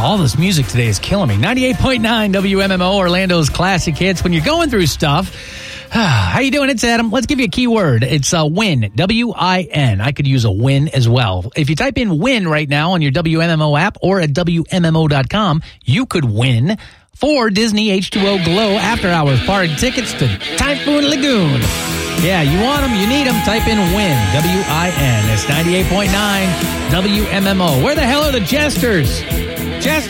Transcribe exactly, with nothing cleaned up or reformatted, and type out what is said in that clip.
all this music today is killing me. ninety-eight point nine W M M O, Orlando's classic hits. When you're going through stuff, how you doing? It's Adam. Let's give you a key word. It's a win, W I N. I could use a win as well. If you type in win right now on your W M M O app or at W M M O dot com, you could win four Disney H two O Glow After Hours Park tickets to Typhoon Lagoon. Yeah, you want them, you need them, type in win, W I N. It's ninety-eight point nine W M M O. Where the hell are the jesters? Jesters!